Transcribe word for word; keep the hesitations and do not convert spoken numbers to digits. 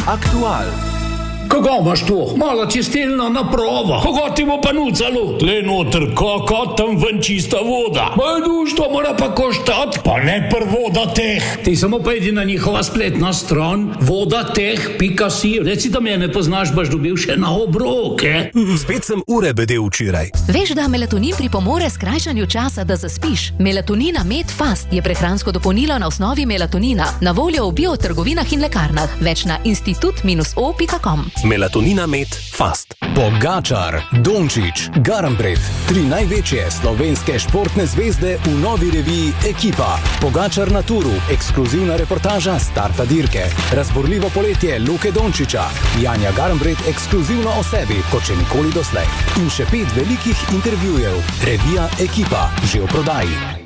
Aktual. Kako imaš to? Malo čistilno napravo. Kako ti bo pa nucalo? Tle noter, kako tam ven čista voda. Ma duš, to mora pa koštati. Pa ne pr voda teh. Ti samo pojdi na njihova spletna stran vodateh pika si. Reci, da me ne poznaš, baš dobil še na obroke. Spet sem ure bedel včeraj. Veš, da melatonin pripomore skrajšanju časa, da zaspiš? Melatonina Med Fast je prehransko dopolnilo na osnovi melatonina. Na voljo v biotrgovinah in lekarnah. Več na institut o pika com. Melatonina Med Fast. Pogačar, Dončić, Garnbret, tri največje slovenske športne zvezde v novi reviji Ekipa. Pogačar na turu, ekskluzivna reportaža starta dirke. Razborljivo poletje Luke Dončića. Janja Garnbret ekskluzivno o sebi, kot še nikoli doslej. In še pet velikih intervjujev. Revija Ekipa, že v prodaji.